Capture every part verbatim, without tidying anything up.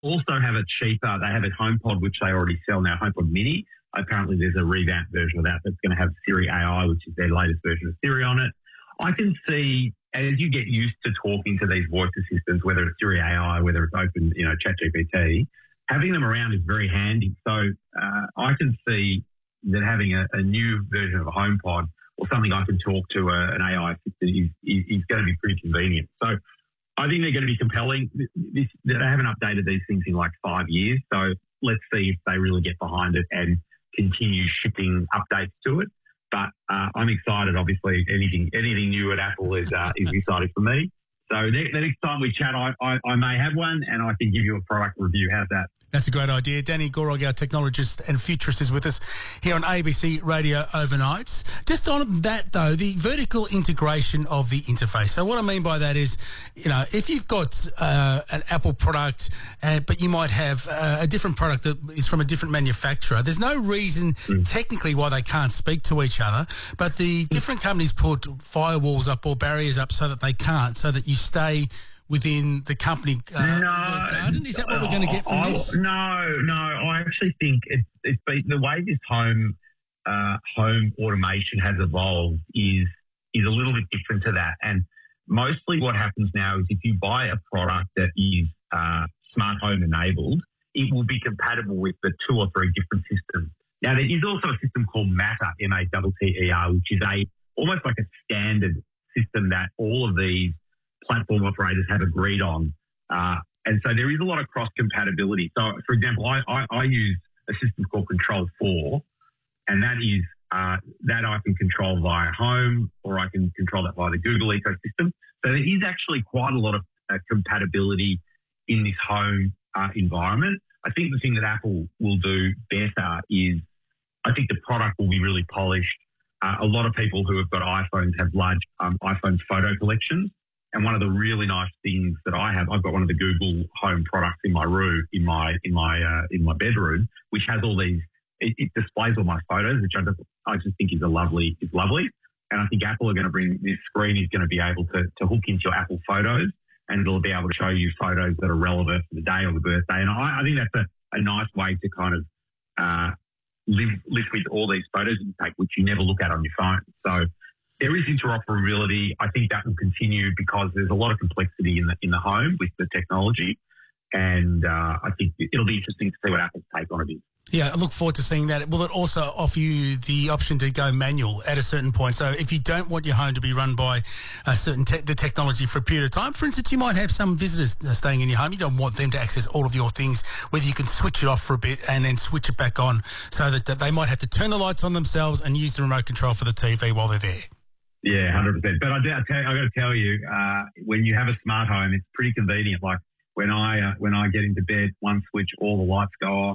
also have it cheaper. They have a HomePod, which they already sell now, HomePod Mini. Apparently there's a revamped version of that that's going to have Siri A I, which is their latest version of Siri on it. I can see, as you get used to talking to these voice assistants, whether it's Siri A I, whether it's open, you know, ChatGPT, having them around is very handy. So uh, I can see that having a, a new version of a HomePod or something I can talk to a, an A I assistant is, is, is going to be pretty convenient. So I think they're going to be compelling. This, they haven't updated these things in like five years. So let's see if they really get behind it and continue shipping updates to it. But uh, I'm excited. Obviously, anything anything new at Apple is uh, is exciting for me. So the, the next time we chat, I, I, I may have one and I can give you a product review. How's that? That's a great idea. Danny Gorog, our technologist and futurist, is with us here on A B C Radio Overnights. Just on that, though, the vertical integration of the interface. So what I mean by that is, you know, if you've got uh, an Apple product, uh, but you might have uh, a different product that is from a different manufacturer, there's no reason mm. technically why they can't speak to each other, but the different companies put firewalls up or barriers up so that they can't, so that you stay within the company uh, no, garden? Is that what we're going to get from I, this? No, no. I actually think it's, it's been, the way this home uh, home automation has evolved is is a little bit different to that. And mostly what happens now is if you buy a product that is uh, smart home enabled, it will be compatible with the two or three different systems. Now, there is also a system called Matter, M A T T E R, which is a almost like a standard system that all of these platform operators have agreed on. Uh, and so there is a lot of cross-compatibility. So, for example, I, I, I use a system called Control four, and that is uh, that I can control via Home, or I can control that via the Google ecosystem. So there is actually quite a lot of uh, compatibility in this home uh, environment. I think the thing that Apple will do better is I think the product will be really polished. Uh, a lot of people who have got iPhones have large um, iPhone photo collections. And one of the really nice things that I have, I've got one of the Google Home products in my room, in my in my uh, in my bedroom, which has all these. It, it displays all my photos, which I just I just think is a lovely is lovely. And I think Apple are going to bring this screen is going to be able to to hook into your Apple Photos, and it'll be able to show you photos that are relevant for the day or the birthday. And I, I think that's a, a nice way to kind of uh, live live with all these photos that you take, which you never look at on your phone. So there is interoperability. I think that will continue because there's a lot of complexity in the in the home with the technology, and uh, I think it'll be interesting to see what Apple's take on it is. Yeah, I look forward to seeing that. Will it also offer you the option to go manual at a certain point? So if you don't want your home to be run by a certain te- the technology for a period of time, for instance, you might have some visitors staying in your home. You don't want them to access all of your things, whether you can switch it off for a bit and then switch it back on so that, that they might have to turn the lights on themselves and use the remote control for the T V while they're there. Yeah, one hundred percent. But I do, I tell, I got to tell you, uh, when you have a smart home, it's pretty convenient. Like when I uh, when I get into bed, one switch, all the lights go off.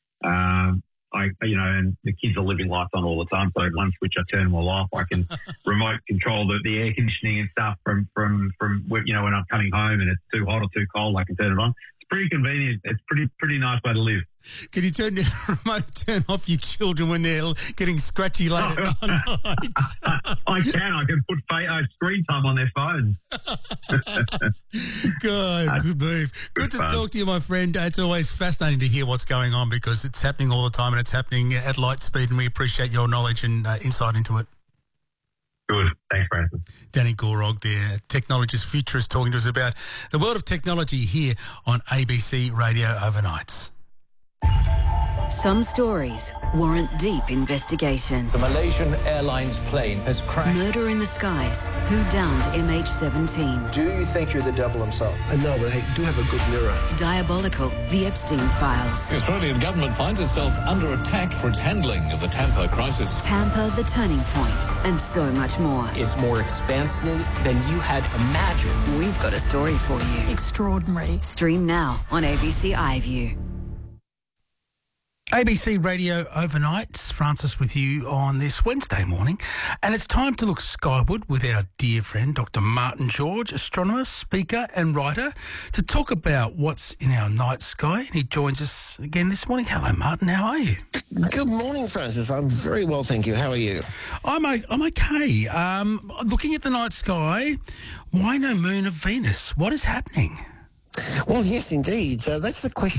Um, I, you know, and the kids are leaving lights on all the time. So one switch, I turn them all off. I can remote control the, the air conditioning and stuff from from from you know when I'm coming home and it's too hot or too cold, I can turn it on. It's pretty convenient. It's pretty pretty nice way to live. Can you turn the remote turn off your children when they're getting scratchy late at night? I can. I can put fa- uh, screen time on their phones. Good, uh, good move. Good, good to fun. talk to you, my friend. It's always fascinating to hear what's going on because it's happening all the time and it's happening at light speed, and we appreciate your knowledge and uh, insight into it. Good. Thanks, Francis. Danny Gorog there, technologist, futurist, talking to us about the world of technology here on A B C Radio Overnights. Some stories warrant deep investigation. The Malaysian Airlines plane has crashed. Murder in the skies. Who downed M H seventeen? Do you think you're the devil himself? I know, but I do have a good mirror. Diabolical. The Epstein Files. The Australian government finds itself under attack for its handling of the Tampa crisis. Tampa, the turning point, and so much more. It's more expansive than you had imagined. We've got a story for you. Extraordinary. Stream now on A B C iView. A B C Radio Overnights, Francis with you on this Wednesday morning. And it's time to look skyward with our dear friend, Doctor Martin George, astronomer, speaker and writer, to talk about what's in our night sky. And he joins us again this morning. Hello, Martin. How are you? Good morning, Francis. I'm very well, thank you. How are you? I'm, I'm okay. Um, looking at the night sky, why no moon of Venus? What is happening? Well, yes, indeed. Uh, that's the question